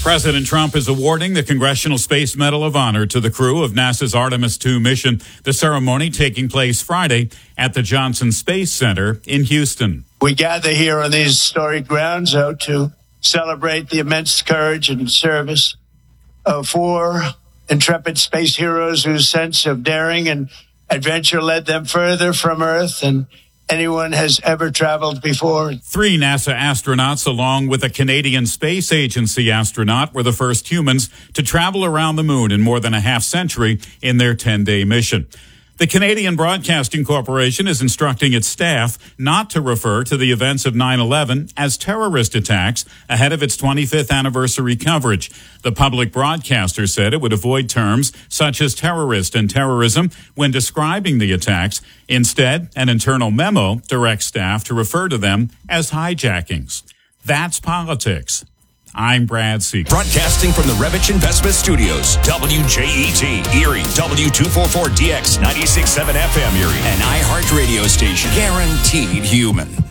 President Trump is awarding the Congressional Space Medal of Honor to the crew of NASA's Artemis II mission. The ceremony taking place Friday at the Johnson Space Center in Houston. We gather here on these historic grounds to celebrate the immense courage and service of 4 intrepid space heroes whose sense of daring and adventure led them further from Earth than anyone has ever traveled before. 3 NASA astronauts, along with a Canadian Space Agency astronaut, were the first humans to travel around the moon in more than a half century in their 10-day mission. The Canadian Broadcasting Corporation is instructing its staff not to refer to the events of 9/11 as terrorist attacks ahead of its 25th anniversary coverage. The public broadcaster said it would avoid terms such as terrorist and terrorism when describing the attacks. Instead, an internal memo directs staff to refer to them as hijackings. That's politics. I'm Brad Siegel. Broadcasting from the Revich Investment Studios, WJET, Erie, W244DX, 96.7 FM Erie, an iHeart radio station, guaranteed human.